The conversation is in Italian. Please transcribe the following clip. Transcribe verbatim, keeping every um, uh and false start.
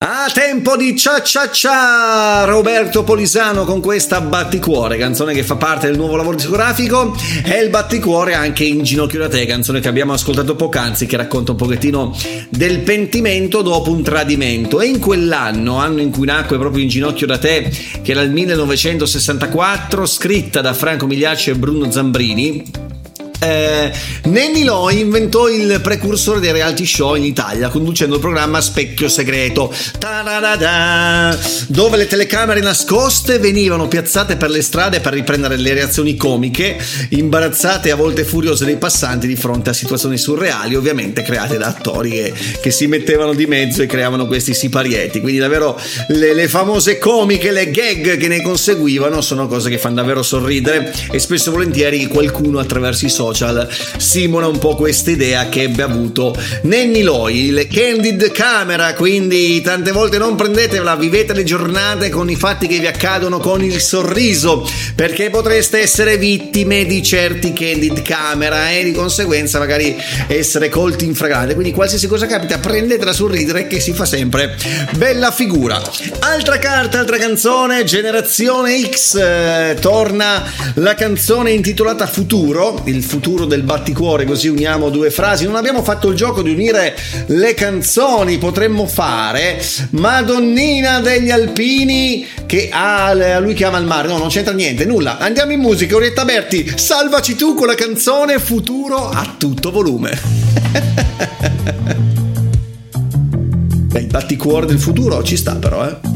Ah, tempo di cia cia cia! Roberto Polisano con questa Batticuore, canzone che fa parte del nuovo lavoro discografico, e il batticuore anche In ginocchio da te, canzone che abbiamo ascoltato poc'anzi, che racconta un pochettino del pentimento dopo un tradimento. E in quell'anno, anno in cui nacque proprio In ginocchio da te, che era il millenovecentosessantaquattro, scritta da Franco Migliaccio e Bruno Zambrini, Eh, Nenny Loy inventò il precursore dei reality show in Italia, conducendo il programma Specchio Segreto, ta-da-da-da, dove le telecamere nascoste venivano piazzate per le strade per riprendere le reazioni comiche, imbarazzate e a volte furiose dei passanti di fronte a situazioni surreali, ovviamente create da attori che, che si mettevano di mezzo e creavano questi siparieti. Quindi davvero le, le famose comiche, le gag che ne conseguivano sono cose che fanno davvero sorridere, e spesso e volentieri qualcuno attraverso i social simula un po' questa idea che ebbe avuto Nenny Loy, il candid camera. Quindi tante volte non prendetevela, vivete le giornate con i fatti che vi accadono con il sorriso, perché potreste essere vittime di certi candid camera e di conseguenza magari essere colti in flagrante. Quindi qualsiasi cosa capita, prendetela sul ridere, che si fa sempre bella figura. Altra carta, altra canzone, Generazione X, eh, torna la canzone intitolata Futuro, il futuro del batticuore, così uniamo due frasi. Non abbiamo fatto il gioco di unire le canzoni, potremmo fare Madonnina degli Alpini che ha a lui che ama il mare. No, non c'entra niente, nulla. Andiamo in musica. Orietta Berti, salvaci tu con la canzone Futuro a tutto volume. Beh, il batticuore del futuro ci sta però, eh